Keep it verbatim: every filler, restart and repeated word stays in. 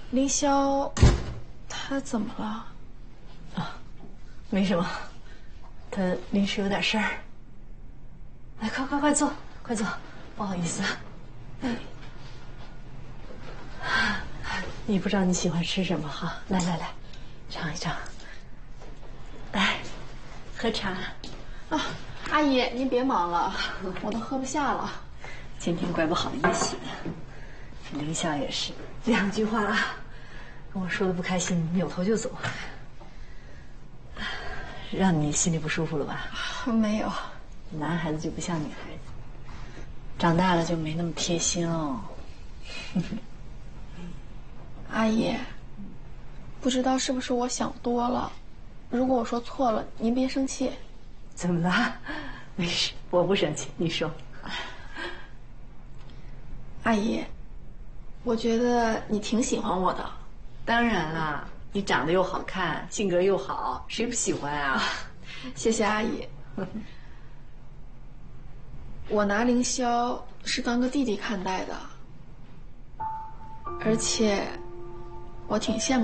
凌霄，他怎么了？ 啊，没什么，他临时有点事儿。来，快快快坐，快坐，不好意思。哎，你不知道你喜欢吃什么哈？来来来，尝一尝。来，喝茶。 啊，阿姨，您别忙了，我都喝不下了。 今天怪不好意思的，凌霄也是两句话啊，跟我说的不开心，扭头就走，让你心里不舒服了吧？ 没有， 男孩子就不像女孩子，长大了就没那么贴心哦。 阿姨，不知道是不是我想多了，如果我说错了，您别生气。 怎么了？没事，我不生气，你说。 阿姨，我觉得你挺喜欢我的。 当然啦，你长得又好看，性格又好，谁不喜欢啊？ 谢谢阿姨。我拿凌霄是当个弟弟看待的，而且我挺羡慕。